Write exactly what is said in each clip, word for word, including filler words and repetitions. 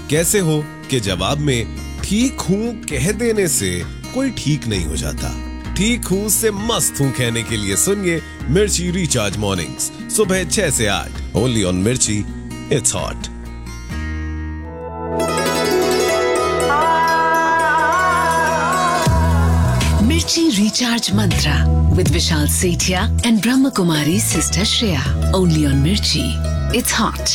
कैसे हो कि जवाब में ठीक हूँ कह देने से कोई ठीक नहीं हो जाता। ठीक हूँ से मस्त हूँ कहने के लिए सुनिए मिर्ची रिचार्ज मॉर्निंग्स सुबह छह से आठ ओनली ऑन मिर्ची, इट्स हॉट। मिर्ची recharge Mantra with Vishal Sethia and Brahma Kumari sister Shreya only on मिर्ची, it's hot।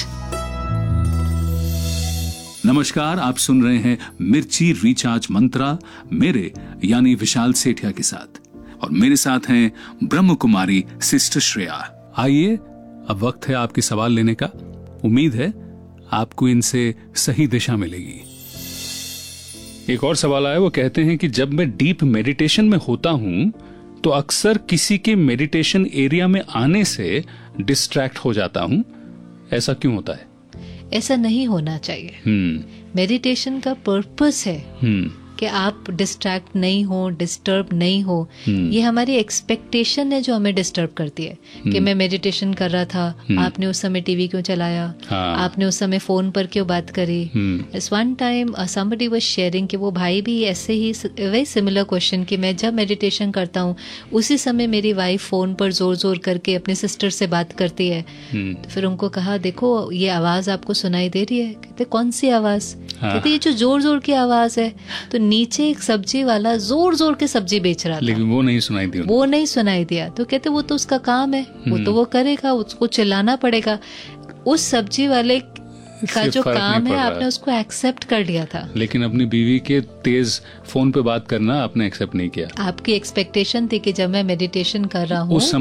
नमस्कार, आप सुन रहे हैं मिर्ची रिचार्ज मंत्रा मेरे यानी विशाल सेठिया के साथ, और मेरे साथ हैं ब्रह्म कुमारी सिस्टर श्रेया। आइए, अब वक्त है आपके सवाल लेने का। उम्मीद है आपको इनसे सही दिशा मिलेगी। एक और सवाल आया, वो कहते हैं कि जब मैं डीप मेडिटेशन में होता हूं तो अक्सर किसी के मेडिटेशन एरिया में आने से डिस्ट्रैक्ट हो जाता हूं, ऐसा क्यों होता है? ऐसा नहीं होना चाहिए। मेडिटेशन का पर्पस है कि आप डिस्ट्रैक्ट नहीं हो, डिस्टर्ब नहीं हो। ये हमारी एक्सपेक्टेशन है जो हमें डिस्टर्ब करती है कि मैं मेडिटेशन कर रहा था, आपने उस समय टीवी क्यों चलाया, हाँ। आपने उस समय फोन पर क्यों बात करी। इस one time somebody was sharing कि वो भाई भी ऐसे ही वेरी सिमिलर क्वेश्चन कि मैं जब मेडिटेशन करता हूँ उसी समय मेरी वाइफ फोन पर जोर जोर करके अपने सिस्टर से बात करती है। तो फिर उनको कहा, देखो ये आवाज आपको सुनाई दे रही है? कहते कौन सी आवाज? हाँ। कहते ये जो जोर जोर की आवाज है। तो नीचे एक सब्जी वाला जोर जोर के सब्जी बेच रहा था, लेकिन वो नहीं सुनाई दिया वो नहीं सुनाई दिया। तो कहते वो तो उसका काम है, वो तो वो करेगा, उसको चिल्लाना पड़ेगा। उस सब्जी वाले का जो काम है आपने उसको एक्सेप्ट कर लिया था, लेकिन अपनी बीवी के तेज फोन पे बात करना आपने एक्सेप्ट नहीं किया। आपकी एक्सपेक्टेशन थी कि जब मैं मेडिटेशन कर रहा हूँ